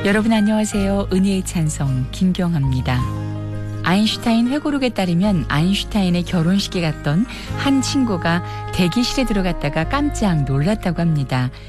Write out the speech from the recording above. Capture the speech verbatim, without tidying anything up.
여러분 안녕하세요. 은혜의 찬송 김경합니다. 아인슈타인 회고록에 따르면 아인슈타인의 결혼식에 갔던 한 친구가 대기실에 들어갔다가 깜짝 놀랐다고 합니다.